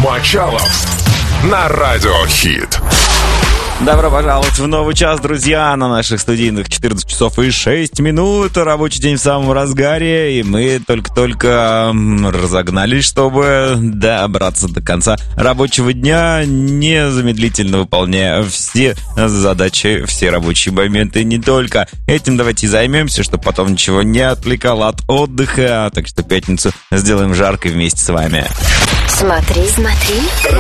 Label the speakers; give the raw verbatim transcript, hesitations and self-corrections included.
Speaker 1: Мочалов на Радио Хит.
Speaker 2: Добро пожаловать в новый час, друзья, на наших студийных четырнадцать часов и шесть минут. Рабочий день в самом разгаре, и мы только-только разогнались, чтобы добраться до конца рабочего дня, незамедлительно выполняя все задачи, все рабочие моменты. Не только этим давайте и займемся, чтобы потом ничего не отвлекало от отдыха. Так что пятницу сделаем жаркой вместе с вами.
Speaker 3: Смотри, смотри.